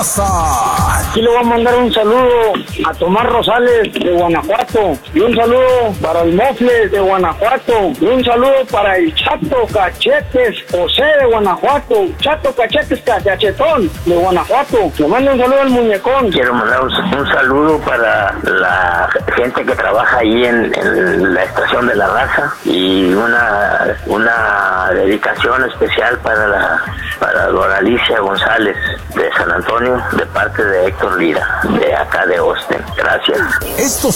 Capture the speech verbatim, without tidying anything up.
raza. Aquí le voy a mandar un saludo a Tomás Rosales de Guanajuato, y un saludo para el Mofles de Guanajuato, y un saludo para el Chato Cachetes José de Guanajuato, Chato Cachetes Cachetón de Guanajuato. Le mando un saludo al muñecón. Quiero mandar un, un saludo para la gente que trabaja ahí en, en la estación de La Raza, y una una dedicación especial para la para Doralicia González de San Antonio, de parte de Héctor Lira, de acá de Austin. Gracias. Esto